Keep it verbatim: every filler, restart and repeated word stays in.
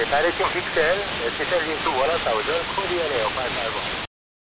Directing pixel, special into one thousand, Korean Air five five one.